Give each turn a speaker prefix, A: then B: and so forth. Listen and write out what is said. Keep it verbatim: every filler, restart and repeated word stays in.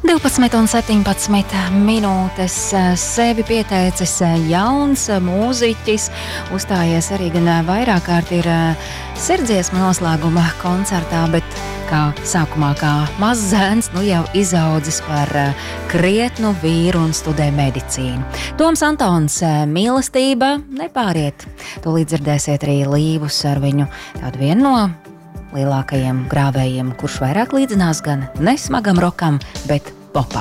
A: divpadsmit un septiņpadsmit minūtes sevi pieteicis jauns mūziķis, uzstājies arī gan vairāk kārt ir sirdsdziesmu noslēguma koncertā, bet kā sākumā kā mazs zēns, nu jau izaudzis par krietnu vīru un studē medicīnu. Toms Antons, mīlestība nepāriet. Tūlīt dzirdēsiet arī Līvus ar viņu tādu vienu no lielākajiem grāvējiem, kurš vairāk līdzinās gan ne smagam rokam, bet popam.